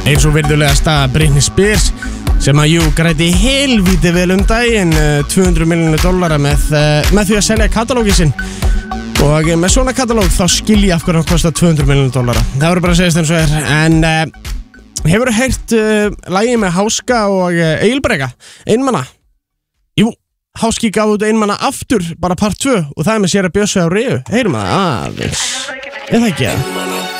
Eins og virðulegasta Britney Spears sem að græddi helvíti vel daginn $200 milljónir með því að selja katalógin sinn og með svona katalóg þá skil ég af hverju hann kostar $200 milljónir. Það voru bara að segja eins og en hefurðu heyrt lagið með Háska og Egilbreka, Einmana? Jú, Háski gaf út Einmana aftur, bara part 2 og það með sér að Bjössi á Riu. Heyrum það aðeins. Er það ekki það?